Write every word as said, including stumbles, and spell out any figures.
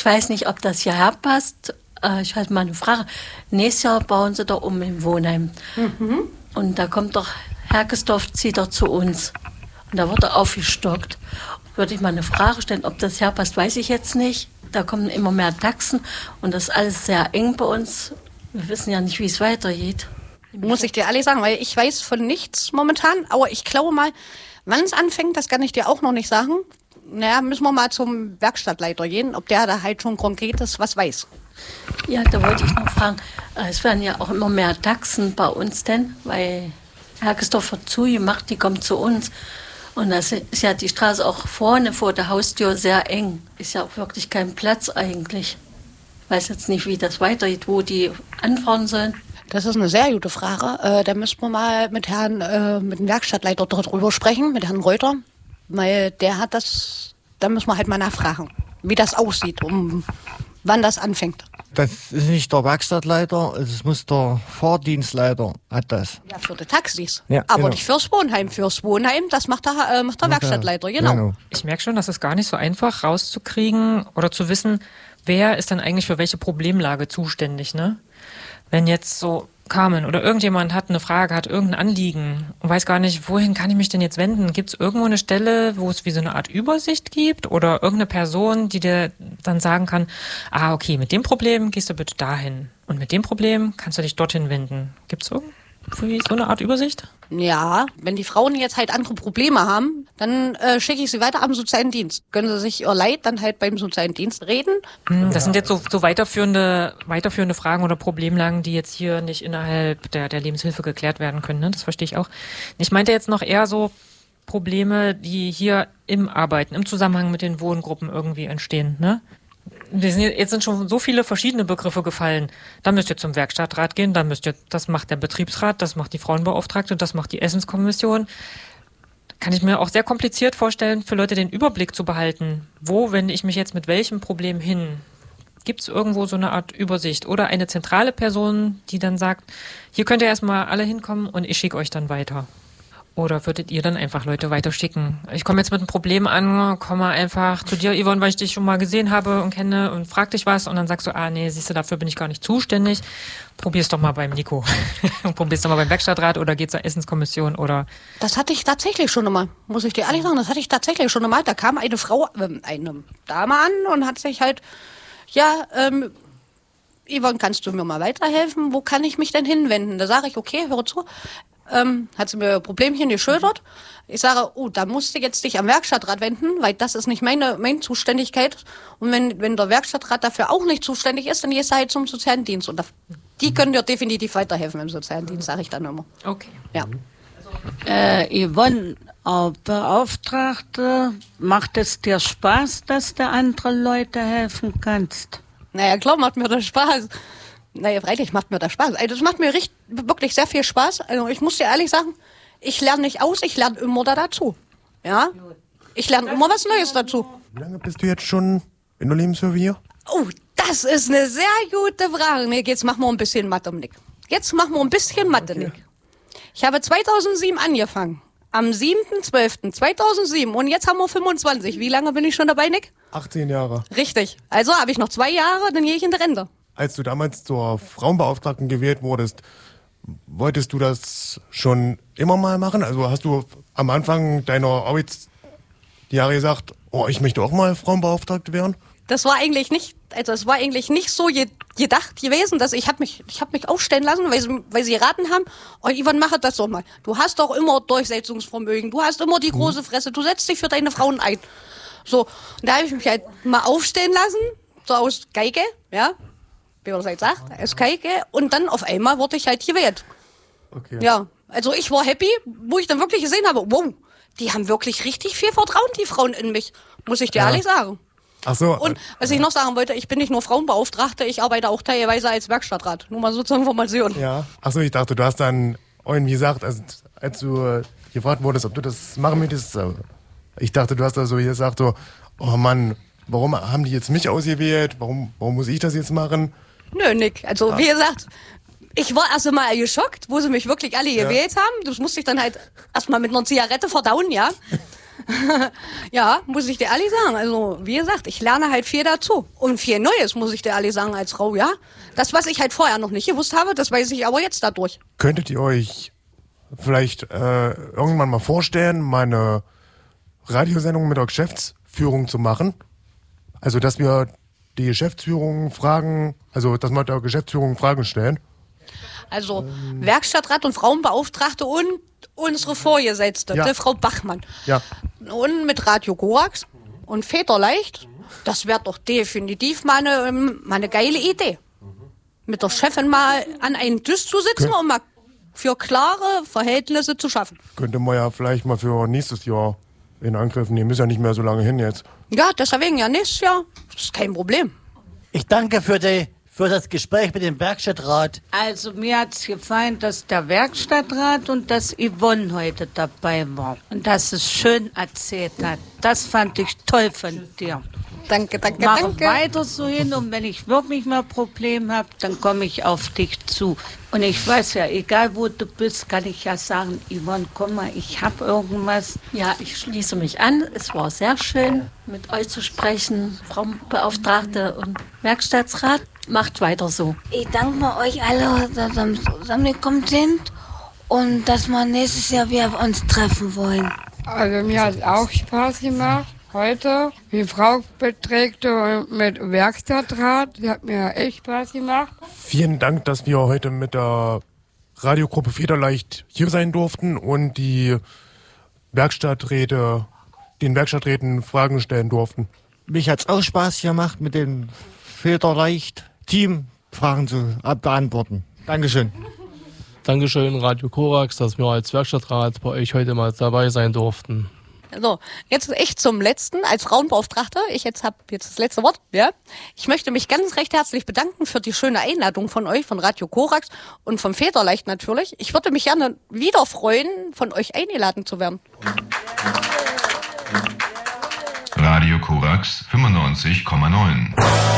weiß nicht, ob das hierher passt. Äh, ich hatte mal eine Frage. Nächstes Jahr bauen sie doch um im Wohnheim. Mhm. Und da kommt doch Herkesdorf, zieht doch zu uns. Und da wird er aufgestockt. Würde ich mal eine Frage stellen, ob das hierher passt, weiß ich jetzt nicht. Da kommen immer mehr Taxen und das ist alles sehr eng bei uns. Wir wissen ja nicht, wie es weitergeht. Muss ich dir ehrlich sagen, weil ich weiß von nichts momentan. Aber ich glaube mal, wann es anfängt, das kann ich dir auch noch nicht sagen. Naja, müssen wir mal zum Werkstattleiter gehen, ob der da halt schon konkretes was weiß. Ja, da wollte ich noch fragen. Es werden ja auch immer mehr Taxen bei uns denn, weil Herkesdorf wird zugemacht, die kommen zu uns. Und das ist ja die Straße auch vorne vor der Haustür sehr eng. Ist ja auch wirklich kein Platz eigentlich. Ich weiß jetzt nicht, wie das weitergeht, wo die anfahren sollen. Das ist eine sehr gute Frage. Äh, da müssen wir mal mit Herrn, äh, mit dem Werkstattleiter darüber sprechen, mit Herrn Reuter. Weil der hat das, da müssen wir halt mal nachfragen, wie das aussieht, um wann das anfängt. Das ist nicht der Werkstattleiter, es muss der Fahrdienstleiter, hat das. Ja, für die Taxis. Ja, aber genau. nicht fürs Wohnheim. Fürs Wohnheim, das macht der, äh, macht der Werkstattleiter, genau. genau. Ich merke schon, dass es gar nicht so einfach rauszukriegen oder zu wissen, wer ist dann eigentlich für welche Problemlage zuständig, ne? Wenn jetzt so Carmen oder irgendjemand hat eine Frage, hat irgendein Anliegen und weiß gar nicht, wohin kann ich mich denn jetzt wenden? Gibt es irgendwo eine Stelle, wo es wie so eine Art Übersicht gibt oder irgendeine Person, die dir dann sagen kann, ah, okay, mit dem Problem gehst du bitte dahin und mit dem Problem kannst du dich dorthin wenden. Gibt es irgendwie so eine Art Übersicht? Ja, wenn die Frauen jetzt halt andere Probleme haben, dann äh, schicke ich sie weiter am sozialen Dienst. Können sie sich ihr Leid dann halt beim sozialen Dienst reden? Das sind jetzt so, so weiterführende, weiterführende Fragen oder Problemlagen, die jetzt hier nicht innerhalb der, der Lebenshilfe geklärt werden können. Ne? Das verstehe ich auch. Ich meinte jetzt noch eher so Probleme, die hier im Arbeiten, im Zusammenhang mit den Wohngruppen irgendwie entstehen. Ne? Wir sind, jetzt sind schon so viele verschiedene Begriffe gefallen. Da müsst ihr zum Werkstattrat gehen, dann müsst ihr, das macht der Betriebsrat, das macht die Frauenbeauftragte, das macht die Essenskommission. Kann ich mir auch sehr kompliziert vorstellen, für Leute den Überblick zu behalten. Wo wende ich mich jetzt mit welchem Problem hin? Gibt es irgendwo so eine Art Übersicht oder eine zentrale Person, die dann sagt, hier könnt ihr erstmal alle hinkommen und ich schicke euch dann weiter? Oder würdet ihr dann einfach Leute weiterschicken? Ich komme jetzt mit einem Problem an, komme einfach zu dir, Yvonne, weil ich dich schon mal gesehen habe und kenne und frag dich was und dann sagst du, ah nee, siehst du, dafür bin ich gar nicht zuständig. Probier's doch mal beim Nico. Probier's doch mal beim Werkstattrat oder geh zur Essenskommission oder... Das hatte ich tatsächlich schon einmal, muss ich dir ehrlich sagen, das hatte ich tatsächlich schon einmal. Da kam eine Frau, äh, eine Dame an und hat sich halt, ja, ähm, Yvonne, kannst du mir mal weiterhelfen? Wo kann ich mich denn hinwenden? Da sage ich, okay, höre zu. Ähm, hat sie mir ein Problemchen geschildert. Ich sage, oh, da musst du jetzt dich am Werkstattrat wenden, weil das ist nicht meine, meine Zuständigkeit. Und wenn, wenn der Werkstattrat dafür auch nicht zuständig ist, dann gehst du halt zum sozialen Dienst. Und da, die können dir definitiv weiterhelfen im sozialen Dienst, sage ich dann immer. Okay. Ja. Äh, Yvonne, äh, Beauftragte, macht es dir Spaß, dass du andere Leute helfen kannst? Naja, klar macht mir das Spaß. Naja, freilich macht mir das Spaß. Also das macht mir richtig, wirklich sehr viel Spaß. Also ich muss dir ehrlich sagen, ich lerne nicht aus, ich lerne immer da dazu. Ja? Ich lerne immer was Neues dazu. Wie lange bist du jetzt schon in der Lebenshilfe hier? Oh, das ist eine sehr gute Frage. Nee, jetzt machen wir ein bisschen Mathe, Nick. Jetzt machen wir ein bisschen Mathe, Nick. Ich habe zweitausendsieben angefangen. Am siebten zwölften zweitausendsieben. Und jetzt haben wir fünfundzwanzig. Wie lange bin ich schon dabei, Nick? achtzehn Jahre. Richtig. Also habe ich noch zwei Jahre, dann gehe ich in die Rente. Als du damals zur Frauenbeauftragten gewählt wurdest, wolltest du das schon immer mal machen? Also hast du am Anfang deiner Arbeitsjahre gesagt, oh, ich möchte auch mal Frauenbeauftragte werden? Das war eigentlich nicht, also es war eigentlich nicht so je, gedacht gewesen, dass ich habe mich, ich habe mich aufstellen lassen, weil sie, weil sie geraten haben, oh Yvonne, mach das doch mal. Du hast doch immer Durchsetzungsvermögen, du hast immer die große Fresse, du setzt dich für deine Frauen ein. So, und da habe ich mich halt mal aufstellen lassen, so aus Geige, ja, wie man das halt sagt, aus Geige, und dann auf einmal wurde ich halt gewählt. Okay. Ja, also ich war happy, wo ich dann wirklich gesehen habe, wow, die haben wirklich richtig viel Vertrauen, die Frauen in mich, muss ich dir Ja. ehrlich sagen. Ach so. Und was ich noch sagen wollte, ich bin nicht nur Frauenbeauftragte, ich arbeite auch teilweise als Werkstattrat. Nur mal so zur Information. Ja. Ach so, ich dachte, du hast dann irgendwie gesagt, als, als du äh, gefragt wurdest, ob du das machen möchtest, äh, ich dachte, du hast da so gesagt, so, oh Mann, warum haben die jetzt mich ausgewählt? Warum, warum muss ich das jetzt machen? Nö, Nick. Also, wie gesagt, ich war erst einmal geschockt, wo sie mich wirklich alle Ja. gewählt haben. Das musste ich dann halt erstmal mit einer Zigarette verdauen, ja. Ja, muss ich dir ehrlich sagen. Also, wie gesagt, ich lerne halt viel dazu. Und viel Neues, muss ich dir ehrlich sagen, als Frau, ja. Das, was ich halt vorher noch nicht gewusst habe, das weiß ich aber jetzt dadurch. Könntet ihr euch vielleicht äh, irgendwann mal vorstellen, meine Radiosendung mit der Geschäftsführung zu machen? Also, dass wir die Geschäftsführung fragen, also, dass wir der Geschäftsführung Fragen stellen? Also, ähm. Werkstattrat und Frauenbeauftragte und unsere Vorgesetzte, ja. die Frau Bachmann. Ja. Und mit Radio Korax und Väterleicht, das wäre doch definitiv mal eine, mal eine geile Idee. Mit der Chefin mal an einen Tisch zu sitzen Kön- und mal für klare Verhältnisse zu schaffen. Könnte man ja vielleicht mal für nächstes Jahr in Angriff nehmen. Ist ja nicht mehr so lange hin jetzt. Ja, deswegen ja nächstes Jahr. Das ist kein Problem. Ich danke für, die, für das Gespräch mit dem Werkstattrat. Also mir hat's gefallen, dass der Werkstattrat und dass Yvonne heute dabei war. Und dass es schön erzählt hat. Das fand ich toll von dir. Danke, danke, Mach danke. weiter so hin und wenn ich wirklich mal ein Problem habe, dann komme ich auf dich zu. Und ich weiß ja, egal wo du bist, kann ich ja sagen, Yvonne, komm mal, ich habe irgendwas. Ja, ich schließe mich an. Es war sehr schön, mit euch zu sprechen, Frauenbeauftragte und Werkstattsrat. Macht weiter so. Ich danke euch alle, dass wir zusammengekommen sind und dass wir nächstes Jahr wieder uns treffen wollen. Also mir hat es auch Spaß gemacht. Heute mit Frau Beträgte und mit Werkstattrat. Das hat mir echt Spaß gemacht. Vielen Dank, dass wir heute mit der Radiogruppe Väterleicht hier sein durften und die Werkstatträte, den Werkstatträten Fragen stellen durften. Mich hat's auch Spaß gemacht, mit dem Väterleicht-Team Fragen zu beantworten. Dankeschön. Dankeschön, Radio Korax, dass wir als Werkstattrat bei euch heute mal dabei sein durften. So, jetzt echt zum Letzten, als Frauenbeauftragte, ich jetzt habe jetzt das letzte Wort, ja. Ich möchte mich ganz recht herzlich bedanken für die schöne Einladung von euch, von Radio Korax und vom Väterleicht natürlich. Ich würde mich gerne wieder freuen, von euch eingeladen zu werden. Radio Korax fünfundneunzig Komma neun